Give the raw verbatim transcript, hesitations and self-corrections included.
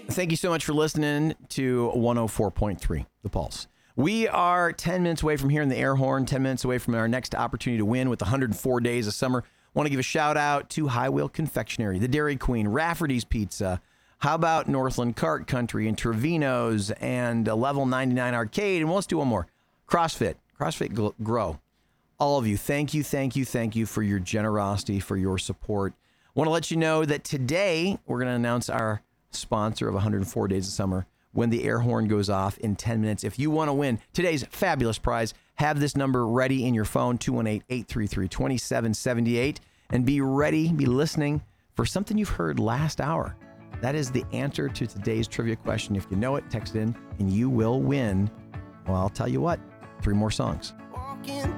Thank you so much for listening to one oh four point three, The Pulse. We are ten minutes away from hearing the air horn, ten minutes away from our next opportunity to win with one hundred four days of summer. Want to give a shout out to High Wheel Confectionery, the Dairy Queen, Rafferty's Pizza. How about Northland Cart Country and Trevino's and uh, Level ninety-nine Arcade? And well, let's do one more. CrossFit, CrossFit Gl- Grow. All of you, thank you, thank you, thank you for your generosity, for your support. Want to let you know that today we're going to announce our sponsor of one hundred four days of summer when the air horn goes off in ten minutes. If you want to win today's fabulous prize, have this number ready in your phone, two one eight, eight three three, two seven seven eight, and be ready, be listening for something you've heard last hour. That is the answer to today's trivia question. If you know it, text it in and you will win. Well, I'll tell you what, three more songs. Walking